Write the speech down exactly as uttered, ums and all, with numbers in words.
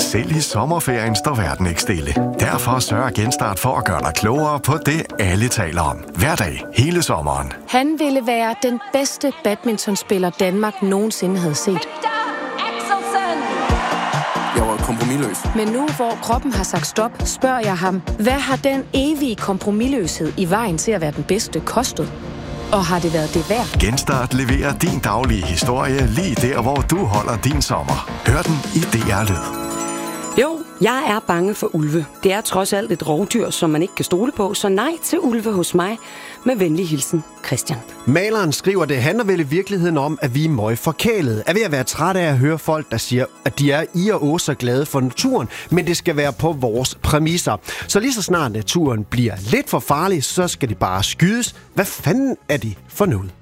Selv i sommerferien står verden ikke stille. Derfor sørger Genstart for at gøre dig klogere på det, alle taler om. Hver dag, hele sommeren. Han ville være den bedste badmintonspiller, Danmark nogensinde havde set. Jeg var kompromisløs. Men nu, hvor kroppen har sagt stop, spørger jeg ham, hvad har den evige kompromisløshed i vejen til at være den bedste kostet? Og har det været det værd? Genstart leverer din daglige historie lige der, hvor du holder din sommer. Hør den i D R Lyd. Jo, jeg er bange for ulve. Det er trods alt et rovdyr, som man ikke kan stole på, så nej til ulve hos mig. Med venlig hilsen, Christian. Maleren skriver, det handler vel i virkeligheden om, at vi er møgforkælede. Er ved at være træt af at høre folk, der siger, at de er i og åh så glade for naturen, men det skal være på vores præmisser. Så lige så snart naturen bliver lidt for farlig, så skal de bare skydes. Hvad fanden er de for noget?